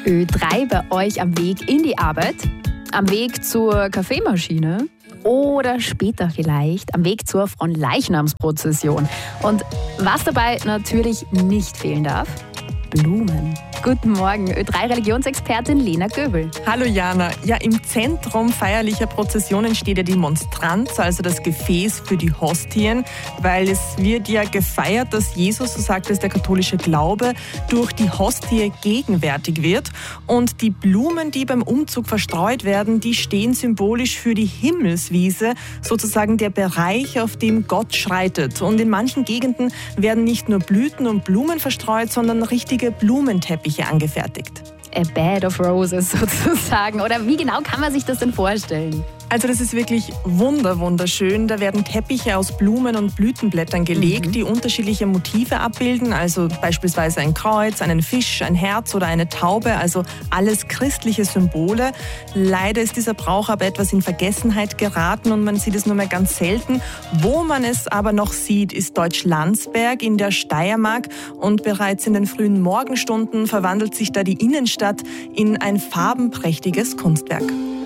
Ö3 bei euch am Weg in die Arbeit, am Weg zur Kaffeemaschine oder später vielleicht am Weg zur Fronleichnamsprozession. Und was dabei natürlich nicht fehlen darf: Blumen. Guten Morgen, Ö3-Religionsexpertin Lena Göbel. Hallo Jana. Ja, im Zentrum feierlicher Prozessionen steht ja die Monstranz, also das Gefäß für die Hostien, weil es wird ja gefeiert, dass Jesus, so sagt es der katholische Glaube, durch die Hostie gegenwärtig wird. Und die Blumen, die beim Umzug verstreut werden, die stehen symbolisch für die Himmelswiese, sozusagen der Bereich, auf dem Gott schreitet. Und in manchen Gegenden werden nicht nur Blüten und Blumen verstreut, sondern richtige Blumenteppiche angefertigt. A bed of roses sozusagen. Oder wie genau kann man sich das denn vorstellen? Also das ist wirklich wunderschön. Da werden Teppiche aus Blumen und Blütenblättern gelegt, die unterschiedliche Motive abbilden. Also beispielsweise ein Kreuz, einen Fisch, ein Herz oder eine Taube. Also alles christliche Symbole. Leider ist dieser Brauch aber etwas in Vergessenheit geraten und man sieht es nur mehr ganz selten. Wo man es aber noch sieht, ist Deutschlandsberg in der Steiermark. Und bereits in den frühen Morgenstunden verwandelt sich da die Innenstadt in ein farbenprächtiges Kunstwerk.